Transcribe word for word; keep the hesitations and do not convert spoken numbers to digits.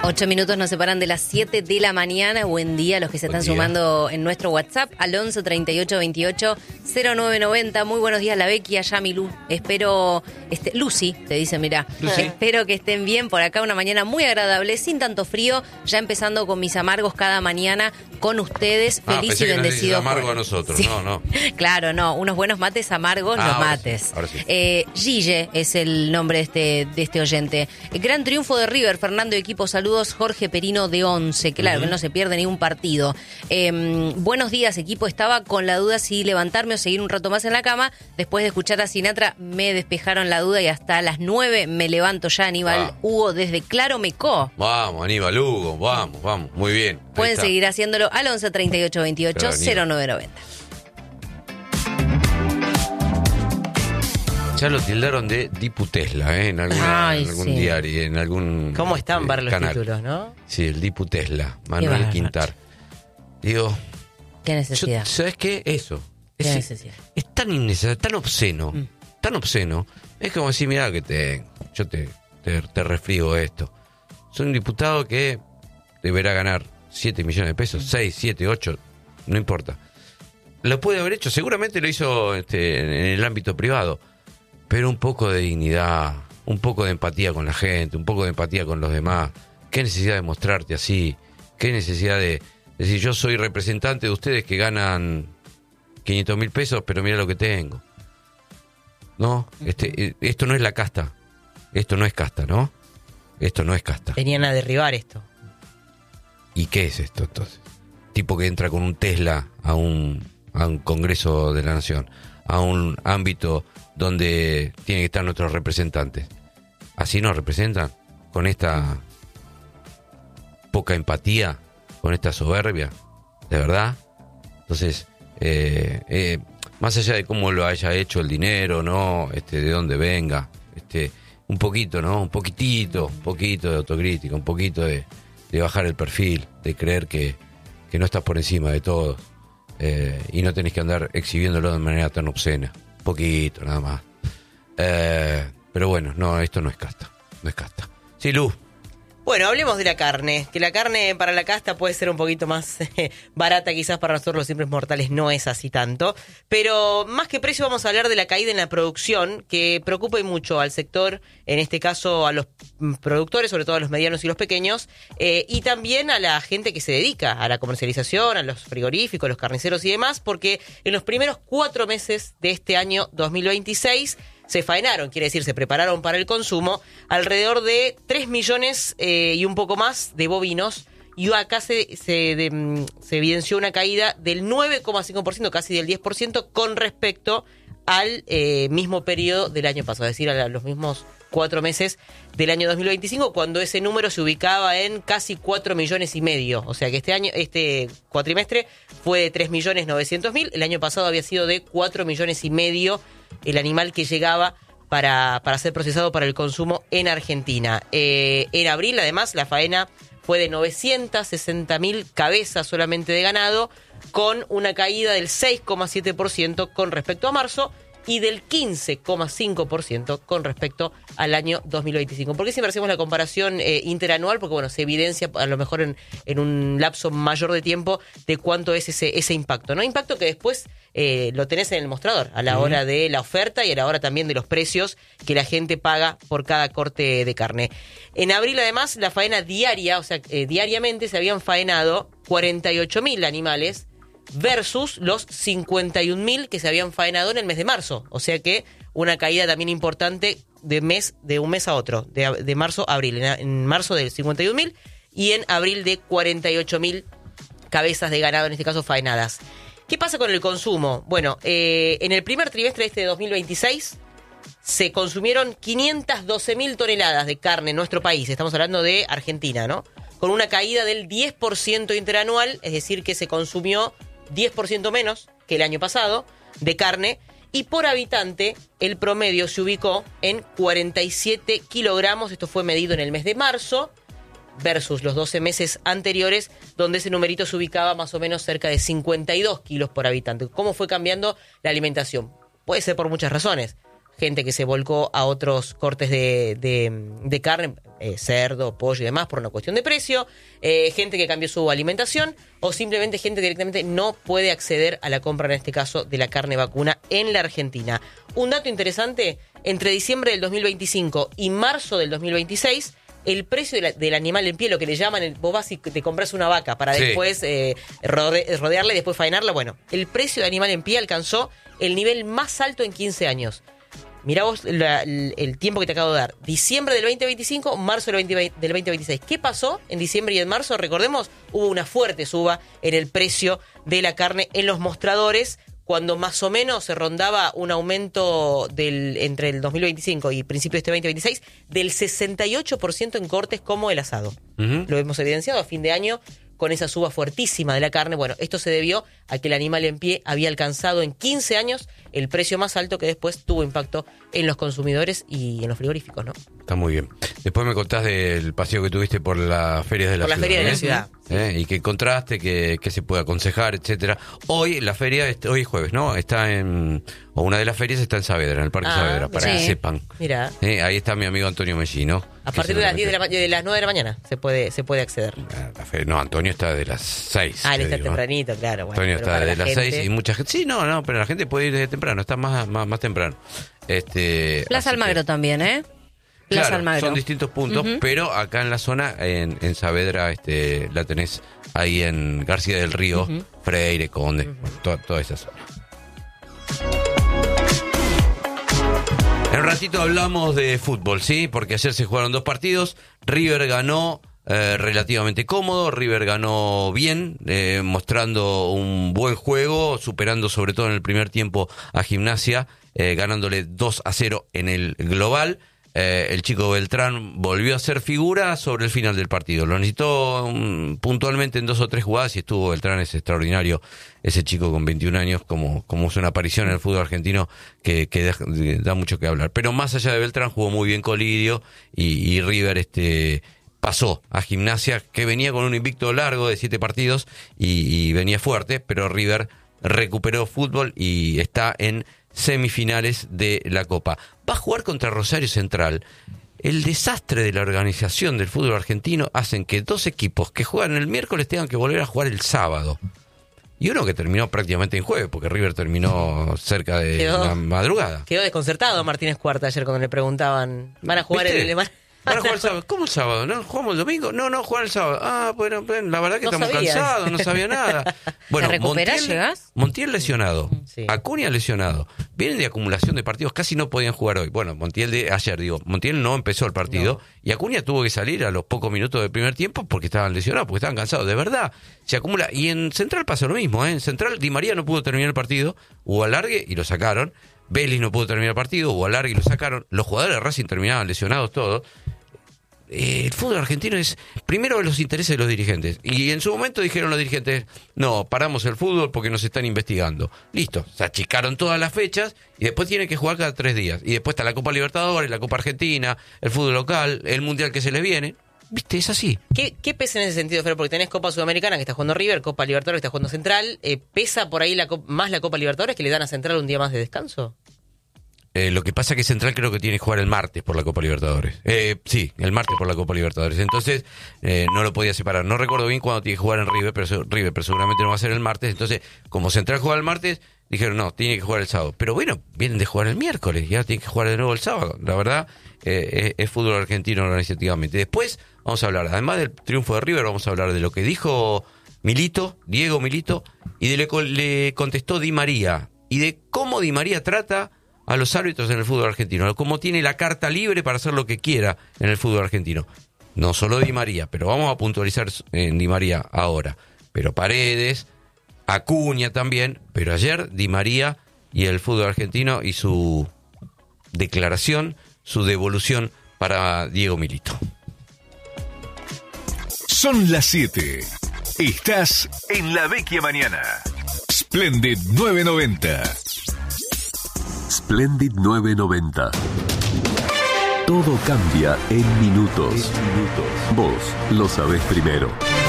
Ocho minutos nos separan de las siete de la mañana. Buen día a los que se están sumando en nuestro WhatsApp al once treinta y ocho veintiocho cero nueve noventa. Muy buenos días, la Becky, allá mi Lu. Espero, este, Lucy, te dice, mirá. Lucy. Espero que estén bien por acá. Una mañana muy agradable, sin tanto frío. Ya empezando con mis amargos cada mañana con ustedes. Ah, Feliz pensé y que bendecido. Nos amargo a nosotros. Sí. No, no. Claro, no. Unos buenos mates amargos, ah, los ahora mates. Sí, ahora sí. Eh, Gille es el nombre de este, de este oyente. Gran triunfo de River, Fernando y equipo. Saludos, Jorge Perino de once. Claro, uh-huh. que no se pierde ni un partido. Eh, buenos días, equipo. Estaba con la duda si levantarme o seguir un rato más en la cama. Después de escuchar a Sinatra, me despejaron la duda y hasta las nueve me levanto ya. Aníbal ah. Hugo desde Claro Mecó. Vamos, Aníbal Hugo, vamos, vamos. Muy bien. Pueden seguir haciéndolo al once treinta y ocho veintiocho cero nueve noventa. Ya lo tildaron de Dipu Tesla, ¿eh? En, alguna, Ay, en algún sí. diario, en algún ¿Cómo están eh, para los canal. títulos, no? Sí, el Dipu Tesla, Manuel Quintar. Digo... ¿Qué necesidad? Yo, ¿Sabes qué? Eso. ¿Qué es, necesidad? Es tan innecesario, tan obsceno, mm. tan obsceno. Es como decir, mirá que te, yo te, te, te refriego esto. Soy un diputado que deberá ganar siete millones de pesos, seis, siete, ocho, no importa. Lo puede haber hecho, seguramente lo hizo este, en el ámbito privado. Pero un poco de dignidad, un poco de empatía con la gente, un poco de empatía con los demás. ¿Qué necesidad de mostrarte así? ¿Qué necesidad de decir, yo soy representante de ustedes que ganan quinientos mil pesos, pero mira lo que tengo? No, este, esto no es la casta. Esto no es casta, ¿no? Esto no es casta. Venían a derribar esto. ¿Y qué es esto entonces? Tipo que entra con un Tesla a un, a un Congreso de la Nación, a un ámbito donde tienen que estar nuestros representantes. ¿Así nos representan? ¿Con esta poca empatía? ¿Con esta soberbia? ¿De verdad? Entonces, eh, eh, más allá de cómo lo haya hecho el dinero, ¿no? Este, de dónde venga, este, un poquito, ¿no? Un poquitito, un poquito de autocrítica, un poquito de, de bajar el perfil, de creer que, que no estás por encima de todos, eh, y no tenés que andar exhibiéndolo de manera tan obscena. Poquito, nada más. Eh, pero bueno, no, esto no es casta. No es casta. Sí, Lu. Bueno, hablemos de la carne. Que la carne para la casta puede ser un poquito más eh, barata, quizás para nosotros los simples mortales no es así tanto. Pero más que precio vamos a hablar de la caída en la producción, que preocupa y mucho al sector, en este caso a los productores, sobre todo a los medianos y los pequeños, eh, y también a la gente que se dedica a la comercialización, a los frigoríficos, los carniceros y demás, porque en los primeros cuatro meses de este año dos mil veintiséis se faenaron, quiere decir, se prepararon para el consumo, alrededor de tres millones eh, y un poco más de bovinos, y acá se, se, de, se evidenció una caída del nueve coma cinco por ciento, casi del diez por ciento, con respecto al eh, mismo periodo del año pasado, es decir, a los mismos cuatro meses del año dos mil veinticinco, cuando ese número se ubicaba en casi cuatro millones y medio. O sea que este año, este cuatrimestre fue de tres millones novecientos mil, el año pasado había sido de cuatro millones y medio el animal que llegaba para, para ser procesado para el consumo en Argentina. Eh, en abril, además, la faena fue de novecientas sesenta mil cabezas solamente de ganado, con una caída del seis coma siete por ciento con respecto a marzo y del quince coma cinco por ciento con respecto al año dos mil veinticinco. ¿Por qué siempre hacemos la comparación eh, interanual? Porque bueno, se evidencia a lo mejor en, en un lapso mayor de tiempo de cuánto es ese, ese impacto, ¿no? Impacto que después eh, lo tenés en el mostrador, a la hora de la oferta y a la hora también de los precios que la gente paga por cada corte de carne. En abril, además, la faena diaria, o sea, eh, diariamente se habían faenado cuarenta y ocho mil animales, versus los cincuenta y un mil que se habían faenado en el mes de marzo. O sea que una caída también importante de mes de un mes a otro, de, de marzo a abril. En, en marzo de cincuenta y un mil y en abril de cuarenta y ocho mil cabezas de ganado, en este caso faenadas. ¿Qué pasa con el consumo? Bueno, eh, en el primer trimestre de este dos mil veintiséis se consumieron quinientas doce mil toneladas de carne en nuestro país. Estamos hablando de Argentina, ¿no? Con una caída del diez por ciento interanual, es decir, que se consumió diez por ciento menos que el año pasado de carne, y por habitante el promedio se ubicó en cuarenta y siete kilogramos. Esto fue medido en el mes de marzo versus los doce meses anteriores, donde ese numerito se ubicaba más o menos cerca de cincuenta y dos kilos por habitante. ¿Cómo fue cambiando la alimentación? Puede ser por muchas razones. gente que se volcó a otros cortes de, de, de carne, eh, cerdo, pollo y demás, por una cuestión de precio, eh, gente que cambió su alimentación, o simplemente gente que directamente no puede acceder a la compra, en este caso, de la carne vacuna en la Argentina. Un dato interesante, entre diciembre del dos mil veinticinco y marzo del dos mil veintiséis, el precio de la, del animal en pie, lo que le llaman, el, vos vas y te compras una vaca para sí. después eh, rode, rodearla y después faenarla, bueno, el precio de animal en pie alcanzó el nivel más alto en quince años. Mirá vos la, el, el tiempo que te acabo de dar. Diciembre del veinte veinticinco, marzo del, veinte, del veinte veintiséis. ¿Qué pasó en diciembre y en marzo? Recordemos, hubo una fuerte suba en el precio de la carne en los mostradores, cuando más o menos se rondaba un aumento del entre el dos mil veinticinco y principio de este veinte veintiséis del sesenta y ocho por ciento en cortes como el asado. Uh-huh. Lo hemos evidenciado a fin de año con esa suba fuertísima de la carne. Bueno, esto se debió a que el animal en pie había alcanzado en quince años el precio más alto, que después tuvo impacto en los consumidores y en los frigoríficos, ¿no? Está muy bien. Después me contás del paseo que tuviste por las ferias de la por ciudad. Por las ferias ¿eh? de la ciudad. ¿Eh? Y que encontraste, que, que se puede aconsejar, etcétera. Hoy la feria, hoy es jueves, ¿no? Está en, o una de las ferias está en Saavedra, en el Parque ah, Saavedra, para sí. que sepan. Mira. ¿Eh? Ahí está mi amigo Antonio Mellino. A partir de las diez de, la, de las nueve de la mañana se puede se puede acceder. La feria, no, Antonio está de las seis. Ah, él está digo. tempranito, claro. Bueno, Antonio está de la las seis y mucha gente. Sí, no, no, pero la gente puede ir desde temprano, está más, más, más temprano. Este, Plaza Almagro que, también, ¿eh? Plaza claro, Almagro. Son distintos puntos, uh-huh. pero acá en la zona, en, en Saavedra, este, la tenés ahí en García del Río, uh-huh. Freire, Conde, uh-huh. bueno, toda, toda esa zona. En un ratito hablamos de fútbol, ¿sí? Porque ayer se jugaron dos partidos. River ganó eh, relativamente cómodo, River ganó bien, eh, mostrando un buen juego, superando sobre todo en el primer tiempo a Gimnasia, eh, ganándole dos a cero en el global. Eh, el chico Beltrán volvió a ser figura sobre el final del partido. Lo necesitó um, puntualmente en dos o tres jugadas y estuvo Beltrán, es extraordinario. Ese chico con veintiún años, como, como es una aparición en el fútbol argentino que, que da, da mucho que hablar. Pero más allá de Beltrán, jugó muy bien Colidio y, y River este pasó a Gimnasia, que venía con un invicto largo de siete partidos y, y venía fuerte, pero River recuperó fútbol y está en semifinales de la Copa. Va a jugar contra Rosario Central. El desastre de la organización del fútbol argentino hacen que dos equipos que juegan el miércoles tengan que volver a jugar el sábado. Y uno que terminó prácticamente en jueves, porque River terminó cerca de quedó, la madrugada. Quedó desconcertado Martínez Cuarta ayer cuando le preguntaban, ¿van a jugar ¿Viste? el... Van a jugar el sábado. ¿Cómo el sábado? ¿No jugamos el domingo? No, no, jugar el sábado. Ah, bueno, la verdad que no estamos sabías. cansados, no sabía nada. Bueno, ¿te recuperás, llegás? Montiel lesionado, sí. Acuña lesionado. Vienen de acumulación de partidos, casi no podían jugar hoy. Bueno, Montiel de ayer, digo, Montiel no empezó el partido, no. Y Acuña tuvo que salir a los pocos minutos del primer tiempo porque estaban lesionados, porque estaban cansados. De verdad, se acumula. Y en Central pasa lo mismo, ¿eh? En Central, Di María no pudo terminar el partido, hubo alargue y lo sacaron. Vélez no pudo terminar el partido, hubo alargue y lo sacaron. Los jugadores de Racing terminaban lesionados todos. Eh, el fútbol argentino es primero los intereses de los dirigentes, y en su momento dijeron los dirigentes, no, paramos el fútbol porque nos están investigando. Listo, se achicaron todas las fechas y después tienen que jugar cada tres días, y después está la Copa Libertadores, la Copa Argentina, el fútbol local, el Mundial que se les viene. Viste, es así. ¿Qué, qué pesa en ese sentido, Fer? Porque tenés Copa Sudamericana que está jugando River, Copa Libertadores que está jugando Central. Eh, ¿Pesa por ahí la, más la Copa Libertadores que le dan a Central un día más de descanso? Eh, lo que pasa es que Central creo que tiene que jugar el martes por la Copa Libertadores. Eh, sí, el martes por la Copa Libertadores. Entonces, eh, no lo podía separar. No recuerdo bien cuándo tiene que jugar en River, pero River, pero seguramente no va a ser el martes. Entonces, como Central juega el martes, dijeron, no, tiene que jugar el sábado. Pero bueno, vienen de jugar el miércoles, ya tienen que jugar de nuevo el sábado. La verdad, eh, es, es fútbol argentino organizativamente. Después, vamos a hablar, además del triunfo de River, vamos a hablar de lo que dijo Milito, Diego Milito, y de lo que le contestó Di María, y de cómo Di María trata a los árbitros en el fútbol argentino, cómo tiene la carta libre para hacer lo que quiera en el fútbol argentino. No solo Di María, pero vamos a puntualizar en Di María ahora. Pero Paredes, Acuña también, pero ayer Di María y el fútbol argentino y su declaración, su devolución para Diego Milito. Son las siete. Estás en La Vecchia Mañana. Splendid novecientos noventa. Splendid novecientos noventa. Todo cambia en minutos. Vos lo sabés primero.